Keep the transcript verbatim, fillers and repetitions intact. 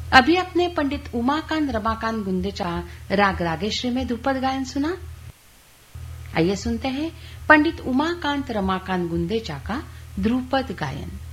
अभी अपने पंडित उमाकांत रमाकांत गुंदेचा राग रागेश्री में ध्रुपद गायन सुना। आइए सुनते हैं पंडित उमाकांत रमाकांत गुंदेचा का ध्रुपद गायन।